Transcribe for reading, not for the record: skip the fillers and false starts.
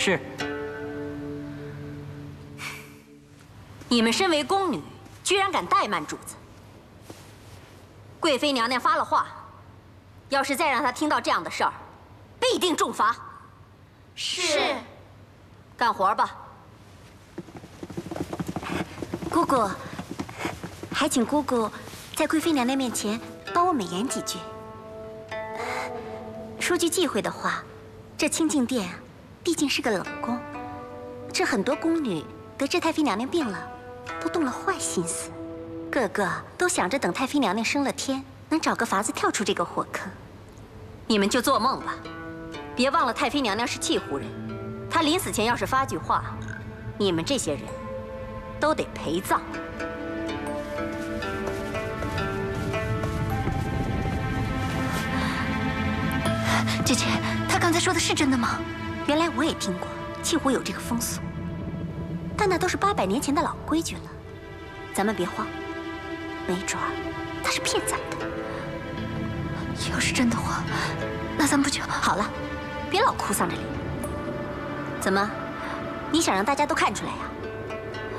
是。 你们身为宫女，居然敢怠慢主子！贵妃娘娘发了话，要是再让她听到这样的事儿，必定重罚。 是。 干活吧。 姑姑，还请姑姑在贵妃娘娘面前帮我美言几句。说句忌讳的话，这清静殿啊，毕竟是个冷宫，这很多宫女得知太妃娘娘病了，都动了坏心思，个个都想着等太妃娘娘升了天，能找个法子跳出这个火坑。 你们就做梦吧，别忘了太妃娘娘是契胡人，她临死前要是发句话，你们这些人都得陪葬。 姐姐，她刚才说的是真的吗？原来我也听过契胡有这个风俗，但那都是800年前的老规矩了。咱们别慌，没准儿他是骗咱的。要是真的话，那咱不就好了？别老哭丧着脸。怎么，你想让大家都看出来呀？